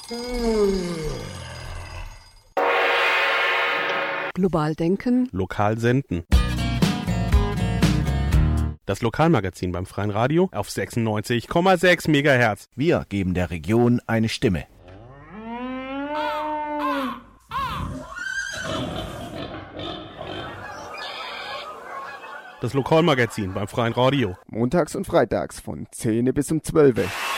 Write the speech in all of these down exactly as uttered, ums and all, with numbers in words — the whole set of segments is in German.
Global denken. Lokal senden. Das Lokalmagazin beim Freien Radio auf sechsundneunzig Komma sechs Megahertz. Wir geben der Region eine Stimme. Das Lokalmagazin beim Freien Radio. Montags und freitags von zehn bis um zwölf.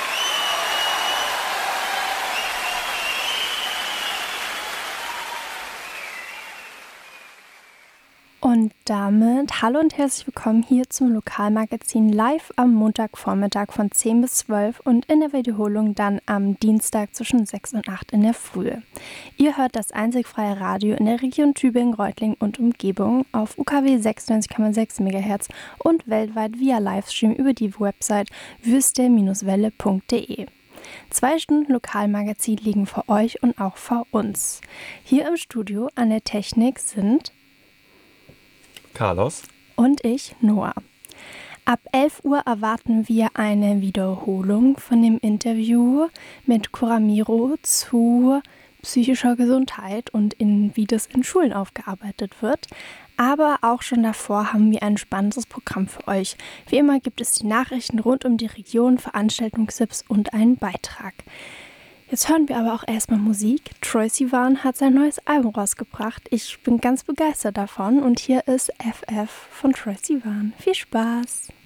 Und damit hallo und herzlich willkommen hier zum Lokalmagazin live am Montagvormittag von zehn bis zwölf und in der Wiederholung dann am Dienstag zwischen sechs und acht in der Früh. Ihr hört das einzig freie Radio in der Region Tübingen, Reutlingen und Umgebung auf U K W sechsundneunzig Komma sechs Megahertz und weltweit via Livestream über die Website wüste welle punkt de. Zwei Stunden Lokalmagazin liegen vor euch und auch vor uns. Hier im Studio an der Technik sind Carlos und ich, Noah. Ab elf Uhr erwarten wir eine Wiederholung von dem Interview mit Kuramiro zu psychischer Gesundheit und in, wie das in Schulen aufgearbeitet wird. Aber auch schon davor haben wir ein spannendes Programm für euch. Wie immer gibt es die Nachrichten rund um die Region, Veranstaltungstipps und einen Beitrag. Jetzt hören wir aber auch erstmal Musik. Troye Sivan hat sein neues Album rausgebracht. Ich bin ganz begeistert davon und hier ist F F von Troye Sivan. Viel Spaß!